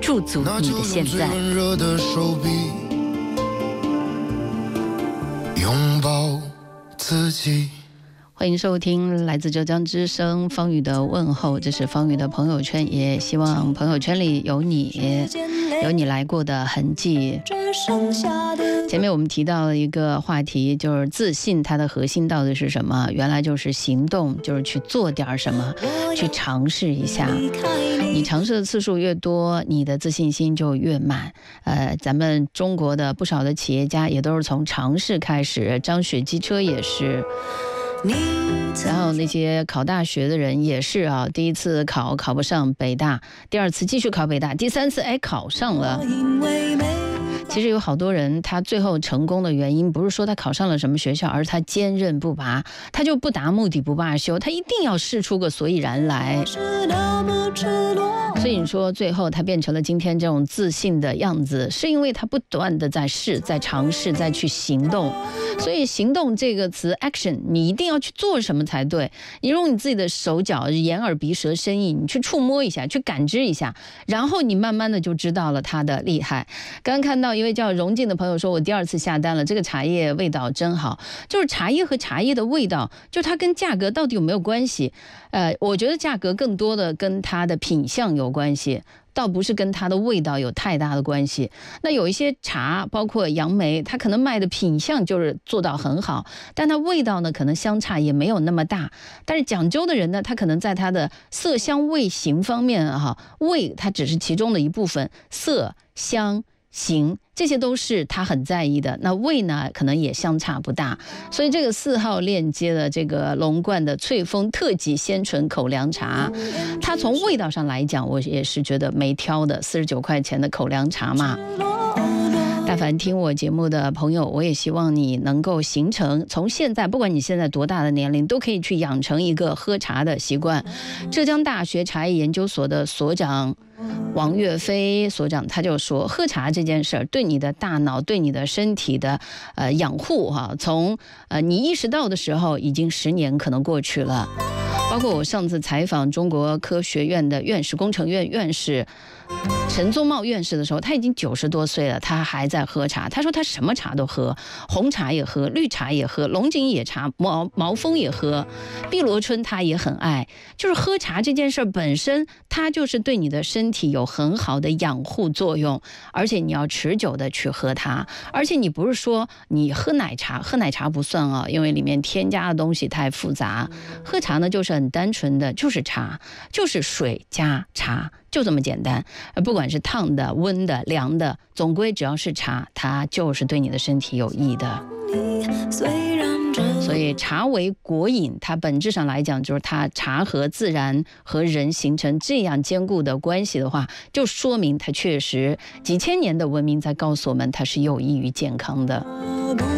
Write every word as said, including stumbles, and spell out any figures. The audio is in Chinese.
驻足你的现在。拥抱自己。欢迎收听来自浙江之声方宇的问候，这是方宇的朋友圈，也希望朋友圈里有你，有你来过的痕迹。前面我们提到了一个话题，就是自信，它的核心到底是什么？原来就是行动，就是去做点什么，去尝试一下。你尝试的次数越多，你的自信心就越满。呃，咱们中国的不少的企业家也都是从尝试开始，张雪机车也是。然后那些考大学的人也是啊，第一次考考不上北大，第二次继续考北大，第三次哎考上了。其实有好多人他最后成功的原因不是说他考上了什么学校，而是他坚韧不拔，他就不达目的不罢休，他一定要试出个所以然来。所以你说最后他变成了今天这种自信的样子，是因为他不断的在试，在尝试，在去行动。所以行动这个词 action， 你一定要去做什么才对。你用你自己的手脚眼耳鼻舌身意，你去触摸一下，去感知一下，然后你慢慢的就知道了它的厉害。刚刚看到一位叫荣静的朋友说，我第二次下单了，这个茶叶味道真好。就是茶叶和茶叶的味道，就它跟价格到底有没有关系？呃，我觉得价格更多的跟它的品相有关系，倒不是跟它的味道有太大的关系。那有一些茶，包括杨梅，它可能卖的品相就是做到很好，但它味道呢可能相差也没有那么大。但是讲究的人呢，他可能在它的色香味形方面哈，味它只是其中的一部分，色香形这些都是他很在意的，那味呢可能也相差不大。所以这个四号链接的这个龙冠的翠峰特级鲜醇口粮茶，它从味道上来讲，我也是觉得没挑的，四十九块钱的口粮茶嘛。但凡听我节目的朋友，我也希望你能够形成，从现在不管你现在多大的年龄，都可以去养成一个喝茶的习惯。浙江大学茶叶研究所的所长王岳飞所长他就说，喝茶这件事儿对你的大脑对你的身体的呃养护哈、啊，从呃你意识到的时候已经十年可能过去了。包括我上次采访中国科学院的院士工程院院士陈宗茂院士的时候，他已经九十多岁了，他还在喝茶。他说他什么茶都喝，红茶也喝，绿茶也喝，龙井野茶、毛毛峰也喝，碧螺春他也很爱。就是喝茶这件事本身，它就是对你的身体有很好的养护作用，而且你要持久的去喝它。而且你不是说你喝奶茶，喝奶茶不算啊，因为里面添加的东西太复杂。喝茶呢，就是很单纯的，就是茶，就是水加茶。就这么简单，不管是烫的、温的、凉的，总归只要是茶，它就是对你的身体有益的。所以茶为国饮，它本质上来讲，就是它茶和自然和人形成这样坚固的关系的话，就说明它确实几千年的文明在告诉我们，它是有益于健康的。